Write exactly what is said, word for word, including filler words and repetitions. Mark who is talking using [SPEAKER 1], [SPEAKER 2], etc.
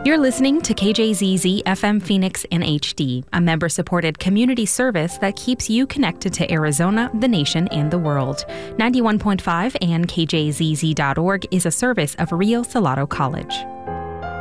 [SPEAKER 1] You're listening to K J Z Z F M Phoenix in H D, a member-supported community service that keeps you connected to Arizona, the nation, and the world. ninety-one point five and K J Z Z dot org is a service of Rio Salado College.